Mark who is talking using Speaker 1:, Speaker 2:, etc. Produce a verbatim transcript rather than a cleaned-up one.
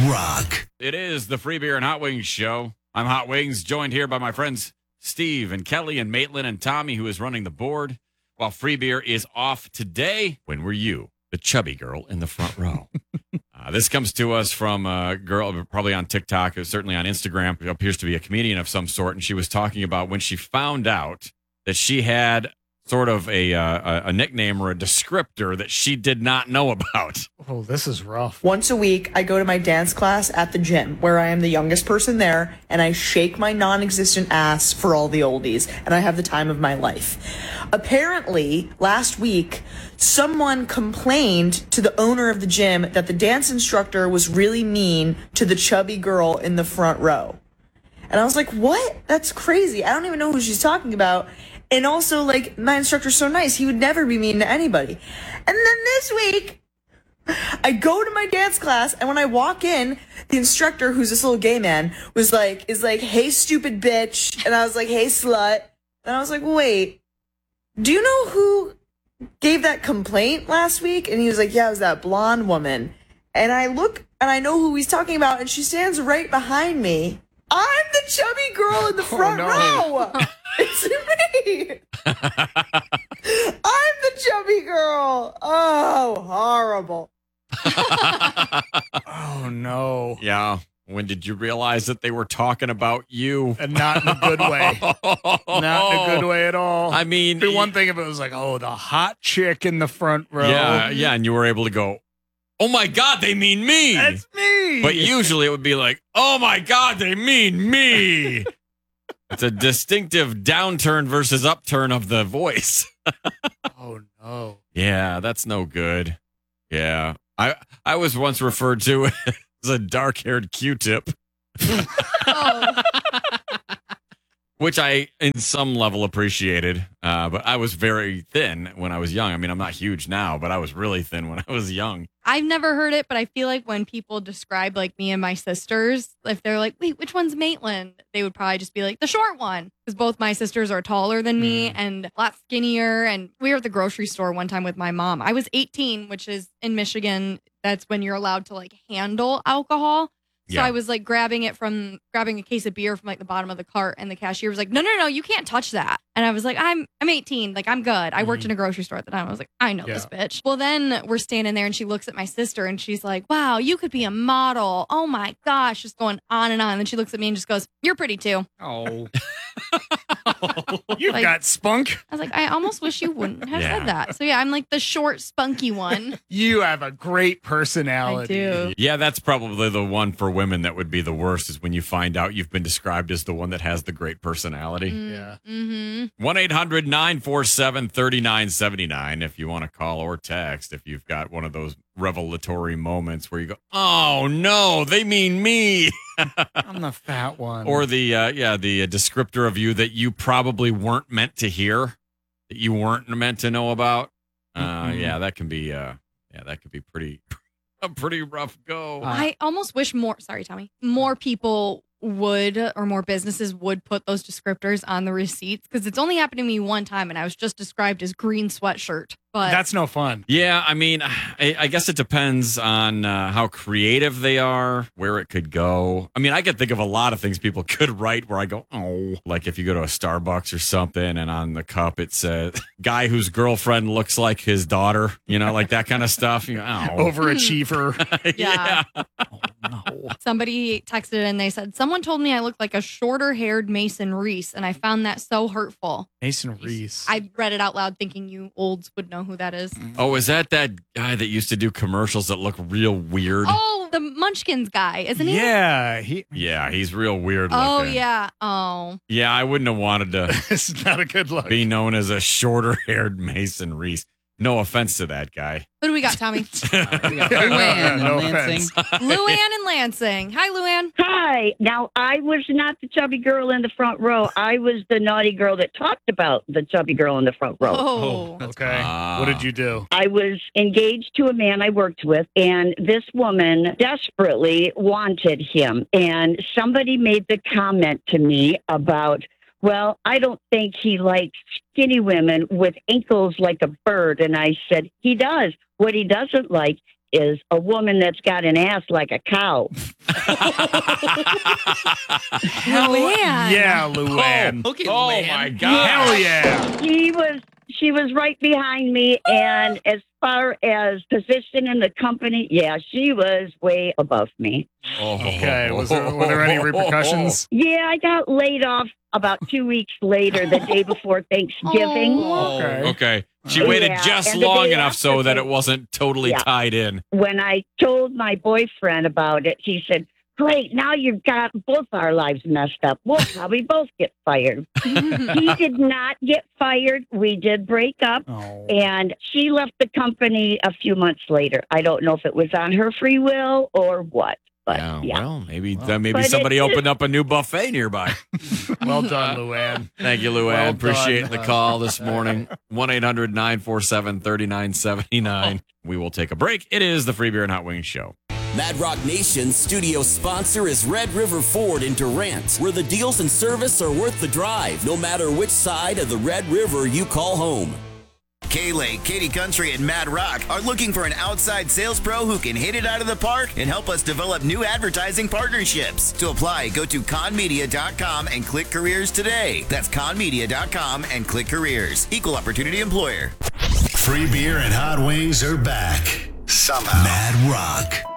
Speaker 1: rock.
Speaker 2: It is the Free Beer and Hot Wings show. I'm Hot Wings, joined here by my friends Steve and Kelly and Maitland and Tommy, who is running the board, while Free Beer is off today. When were you the chubby girl in the front row? uh, this comes to us from a girl, probably on TikTok, or certainly on Instagram, who appears to be a comedian of some sort, and she was talking about when she found out that she had sort of a, uh, a nickname or a descriptor that she did not know about.
Speaker 3: Oh, this is rough.
Speaker 4: Once a week, I go to my dance class at the gym, where I am the youngest person there, and I shake my non-existent ass for all the oldies, and I have the time of my life. Apparently, last week, someone complained to the owner of the gym that the dance instructor was really mean to the chubby girl in the front row. And I was like, what? That's crazy. I don't even know who she's talking about. And also, like, my instructor's so nice. He would never be mean to anybody. And then this week, I go to my dance class, and when I walk in, the instructor, who's this little gay man, was like, is like, hey, stupid bitch. And I was like, hey, slut. And I was like, wait, do you know who gave that complaint last week? And he was like, yeah, it was that blonde woman. And I look, and I know who he's talking about, and she stands right behind me. I'm the chubby girl in the front
Speaker 3: oh, no.
Speaker 4: row. It's me. I'm the chubby girl. Oh, horrible.
Speaker 3: Oh, no.
Speaker 2: Yeah. When did you realize that they were talking about you?
Speaker 3: And not in a good way. Not in a good way at all.
Speaker 2: I mean,
Speaker 3: It'd be one thing if it was like, oh, the hot chick in the front row.
Speaker 2: Yeah, yeah, and you were able to go, oh my God, they mean me.
Speaker 3: That's me.
Speaker 2: But usually it would be like, oh my God, they mean me. It's a distinctive downturn versus upturn of the voice.
Speaker 3: Oh, no.
Speaker 2: Yeah, that's no good. Yeah. I I was once referred to as a dark-haired Q-tip.
Speaker 5: Oh.
Speaker 2: Which I, in some level, appreciated. Uh, but I was very thin when I was young. I mean, I'm not huge now, but I was really thin when I was young.
Speaker 5: I've never heard it, but I feel like when people describe like me and my sisters, if they're like, wait, which one's Maitland? They would probably just be like the short one, because both my sisters are taller than me
Speaker 2: Mm.
Speaker 5: and a lot skinnier. And we were at the grocery store one time with my mom. I was eighteen, which is in Michigan. That's when you're allowed to like handle alcohol. So
Speaker 2: Yeah.
Speaker 5: I was like grabbing it from grabbing a case of beer from like the bottom of the cart, and the cashier was like, no, no, no, you can't touch that. And I was like, I'm I'm eighteen, like I'm good. I worked
Speaker 2: Mhm.
Speaker 5: in a grocery store at the time. I was like, I know this
Speaker 3: Yeah.
Speaker 5: bitch. Well, then we're standing there and she looks at my sister and she's like, wow, you could be a model. Oh my gosh, just going on and on. And then she looks at me and just goes, you're pretty too.
Speaker 3: Oh. You've
Speaker 5: Like-
Speaker 3: got spunk.
Speaker 5: I was like, I almost wish you wouldn't have
Speaker 2: Yeah.
Speaker 5: said that. So yeah, I'm like the short, spunky one.
Speaker 3: You have a great
Speaker 5: I
Speaker 3: personality.
Speaker 5: do.
Speaker 2: Yeah, that's probably the one for women that would be the worst, is when you find out you've been described as the one that has the great personality.
Speaker 3: Yeah.
Speaker 5: Mm-hmm.
Speaker 2: one eight hundred nine four seven three nine seven nine if you want to call or text, if you've got one of those revelatory moments where you go, oh no, they mean me.
Speaker 3: I'm the fat one.
Speaker 2: Or the, uh, yeah, the uh, descriptor of you that you probably weren't meant to hear, that you weren't meant to know about. Uh,
Speaker 3: Mhm.
Speaker 2: Yeah, that can be, uh, yeah, that could be pretty, a pretty rough go.
Speaker 5: I almost wish more, sorry, Tommy, more people would, or more businesses would put those descriptors on the receipts, because it's only happened to me one time and I was just described as green sweatshirt. But
Speaker 3: That's no fun.
Speaker 2: Yeah, I mean, I, I guess it depends on uh, how creative they are, where it could go. I mean, I could think of a lot of things people could write where I go, oh, like if you go to a Starbucks or something and on the cup it says, guy whose girlfriend looks like his daughter, you know, like that kind of stuff. You go, oh.
Speaker 3: Overachiever.
Speaker 5: Yeah.
Speaker 3: Oh, no.
Speaker 5: somebody texted and they said, someone told me I look like a shorter haired Mason Reese, and I found that so hurtful.
Speaker 3: Mason Reese.
Speaker 5: I read it out loud thinking you olds would know who that is.
Speaker 2: Oh, is that that guy that used to do commercials that look real weird?
Speaker 5: Oh, the Munchkins guy, isn't he?
Speaker 3: Yeah, he.
Speaker 2: Yeah, he's real weird
Speaker 5: Oh,
Speaker 2: looking.
Speaker 5: yeah. Oh.
Speaker 2: Yeah, I wouldn't have wanted to
Speaker 3: It's not a good look.
Speaker 2: be known as a shorter haired Mason Reese. No offense to that guy.
Speaker 5: Who do we got, Tommy?
Speaker 6: We got Luann
Speaker 3: No
Speaker 6: in Lansing.
Speaker 5: Luann and Lansing. Hi, Luann.
Speaker 7: Hi. Now, I was not the chubby girl in the front row. I was the naughty girl that talked about the chubby girl in the front row.
Speaker 5: Oh.
Speaker 3: Okay.
Speaker 2: Ah.
Speaker 3: What did you do?
Speaker 7: I was engaged to a man I worked with, and this woman desperately wanted him. And somebody made the comment to me about, well, I don't think he likes skinny women with ankles like a bird. And I said, he does. What he doesn't like is a woman that's got an ass like a cow.
Speaker 5: Luann.
Speaker 3: Yeah, Luann.
Speaker 6: Okay,
Speaker 2: Oh
Speaker 6: Luann.
Speaker 2: my God.
Speaker 3: Hell yeah.
Speaker 7: She was she was right behind me, and as far as position in the company, yeah, she was way above me.
Speaker 2: Oh.
Speaker 3: Okay. Was there, were there any repercussions?
Speaker 7: Yeah, I got laid off about two weeks later, the day before Thanksgiving.
Speaker 5: Oh.
Speaker 3: Okay.
Speaker 2: Okay. She
Speaker 7: Yeah,
Speaker 2: waited just
Speaker 7: and the
Speaker 2: long
Speaker 7: day
Speaker 2: enough so
Speaker 7: after
Speaker 2: that
Speaker 7: they-
Speaker 2: it wasn't totally
Speaker 7: Yeah.
Speaker 2: tied in.
Speaker 7: When I told my boyfriend about it, he said, "Great, now you've got both our lives messed up. We'll probably both get fired." He did not get fired. We did break up.
Speaker 3: Oh.
Speaker 7: And she left the company a few months later. I don't know if it was on her free will or what, but
Speaker 2: yeah,
Speaker 7: yeah.
Speaker 2: Well, maybe
Speaker 3: Wow.
Speaker 2: uh, maybe
Speaker 7: But it-
Speaker 2: somebody opened up a new buffet nearby.
Speaker 3: Well done, Luann.
Speaker 2: Thank you, Luann.
Speaker 3: Well
Speaker 2: Appreciate
Speaker 3: done.
Speaker 2: the call this morning. one eight hundred nine four seven three nine seven nine. We will take a break. It is the Free Beer and Hot Wings Show.
Speaker 1: Mad Rock Nation's studio sponsor is Red River Ford in Durant, where the deals and service are worth the drive, no matter which side of the Red River you call home.
Speaker 8: K-Lake, Katy Country, and Mad Rock are looking for an outside sales pro who can hit it out of the park and help us develop new advertising partnerships. To apply, go to conmedia dot com and click careers today. That's conmedia dot com and click careers. Equal opportunity employer.
Speaker 9: Free beer and hot wings are back. Somehow. Mad Rock.